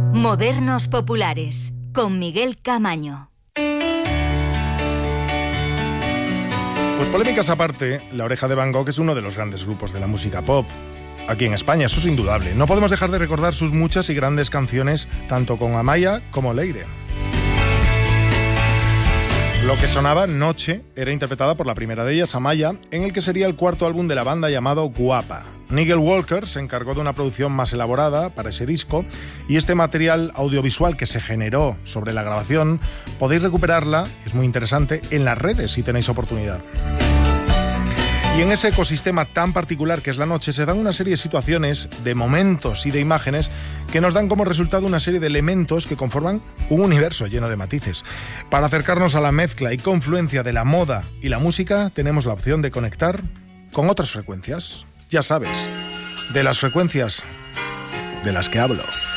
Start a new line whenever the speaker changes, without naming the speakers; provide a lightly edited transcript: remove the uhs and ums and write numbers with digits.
Modernos Populares, con Miguel Camaño.
Pues polémicas aparte, La Oreja de Van Gogh es uno de los grandes grupos de la música pop aquí en España, eso es indudable. No podemos dejar de recordar sus muchas y grandes canciones, tanto con Amaya como Leire. Lo que sonaba, Noche, era interpretada por la primera de ellas, Amaya, en el que sería el cuarto álbum de la banda llamado Guapa. Nigel Walker se encargó de una producción más elaborada para ese disco y este material audiovisual que se generó sobre la grabación podéis recuperarla, es muy interesante, en las redes si tenéis oportunidad. Y en ese ecosistema tan particular que es la noche se dan una serie de situaciones, de momentos y de imágenes que nos dan como resultado una serie de elementos que conforman un universo lleno de matices. Para acercarnos a la mezcla y confluencia de la moda y la música tenemos la opción de conectar con otras frecuencias. Ya sabes, de las frecuencias de las que hablo.